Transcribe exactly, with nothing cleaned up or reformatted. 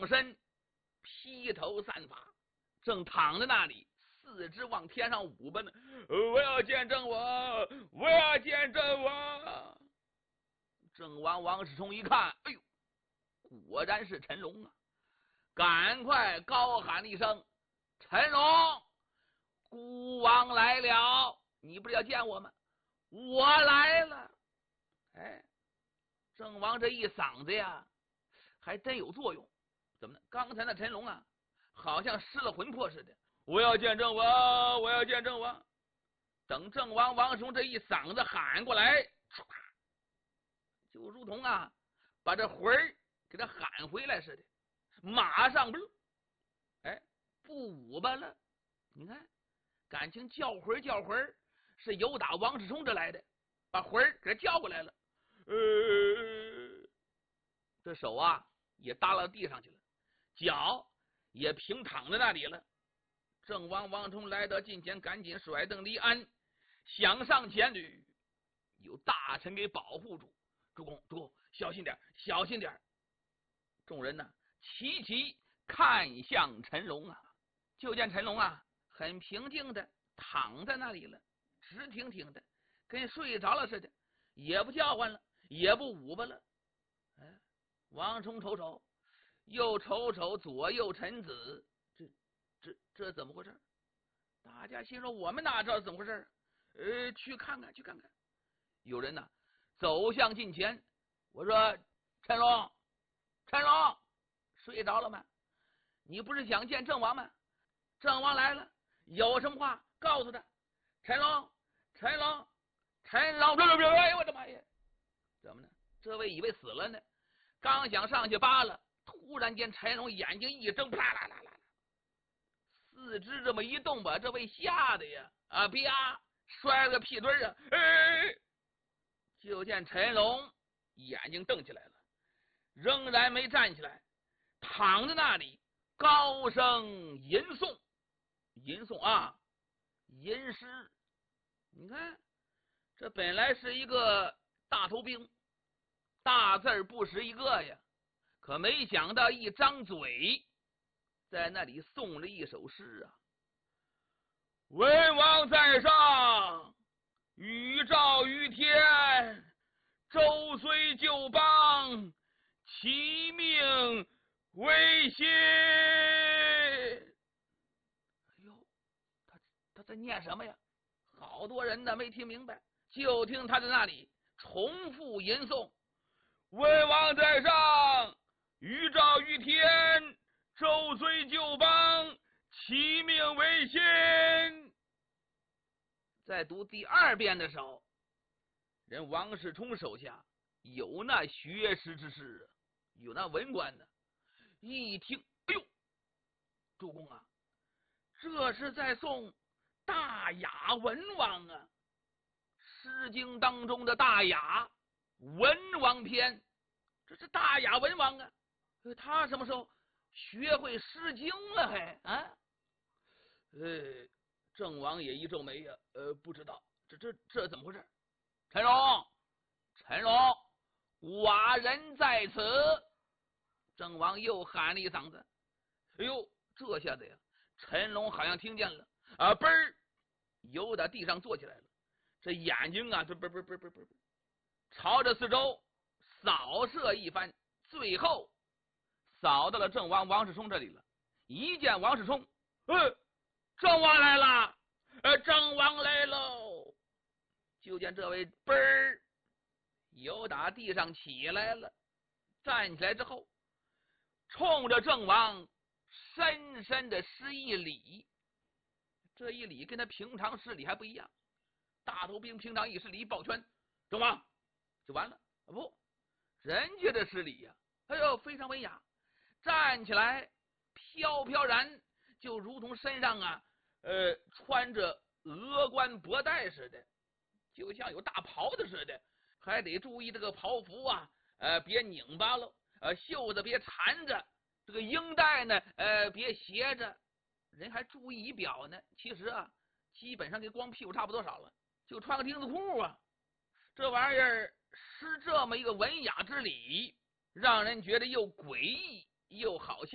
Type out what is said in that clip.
上身，披头散发，正躺在那里，四肢往天上舞吧呢。我要见郑王，我要见郑王。郑王王世充一看，哎呦，果然是陈龙啊！赶快高喊了一声：“陈龙，孤王来了！你不是要见我吗？我来了！”哎，郑王这一嗓子呀，还真有作用。怎么呢？刚才那陈龙啊，好像失了魂魄似的。我要见郑王，我要见郑王。等郑王王世充这一嗓子喊过来，就如同啊，把这魂儿给他喊回来似的，马上不，哎，不舞吧了。你看，感情叫魂叫魂是由打王世充这来的，把魂儿给他叫过来了。呃，这手啊也搭到地上去了，脚也平躺在那里了。郑王王世充来到近前，赶紧甩蹬离鞍，想上前去，有大臣给保护住。主公，主公，小心点，小心点。众人呢，齐齐看向陈龙啊，就见陈龙啊，很平静的躺在那里了，直挺挺的，跟睡着了似的，也不叫唤了，也不舞吧了。哎，王冲瞅瞅，又瞅瞅左右臣子，这这这怎么回事？大家心说，我们哪知道怎么回事？呃，去看看，去看看。有人呢走向近前，我说：“陈龙，陈龙，睡着了吗？你不是想见郑王吗？郑王来了，有什么话告诉他。”陈龙，陈龙，陈龙，别别别！哎呦我的妈呀！怎么呢？这位以为死了呢，刚想上去扒了，突然间陈龙眼睛一睁，啪啦啦啦，四肢这么一动，把这位吓得呀啊啪，摔了个屁墩啊！哎，就见陈龙眼睛瞪起来了，仍然没站起来，躺在那里高声吟诵，吟诵啊，吟诗。你看，这本来是一个大头兵，大字不识一个呀，可没想到一张嘴，在那里诵了一首诗啊。文王在上，宇照于天，周虽旧邦，其命维新。哎呦，他他在念什么呀？好多人呢没听明白，就听他在那里重复吟诵：文王在上，宇照于天，周虽旧邦，其命维新。在读第二遍的时候，人王世充手下有那学识之士啊，有那文官的，一听，哎呦，主公啊，这是在诵大雅文王啊，诗经当中的大雅文王篇，这是大雅文王啊。他什么时候学会诗经了还啊？呃，郑王也一皱眉呀，呃，不知道这这这怎么回事？陈荣，陈荣，寡人在此。郑王又喊了一嗓子。哎呦，这下子呀，陈龙好像听见了啊，嘣儿，由打地上坐起来了，这眼睛啊，这嘣嘣嘣嘣嘣，朝着四周扫射一番，最后扫到了郑王王世充这里了。一见王世充，呃，郑王来了，呃，郑王来喽！就见这位嘣儿由打地上起来了，站起来之后，冲着郑王深深的施一礼。这一礼跟他平常施礼还不一样，大头兵平常一施礼抱拳，郑王就完了，不，人家的施礼呀、啊，哎呦，非常文雅，站起来飘飘然，就如同身上啊，呃，穿着峨冠博带似的，就像有大袍子似的，还得注意这个袍服啊，呃，别拧巴了，呃，袖子别缠着，这个缨带呢，呃，别斜着，人还注意仪表呢。其实啊，基本上跟光屁股差不多少了，就穿个钉子裤啊，这玩意儿施这么一个文雅之礼，让人觉得又诡异又好笑。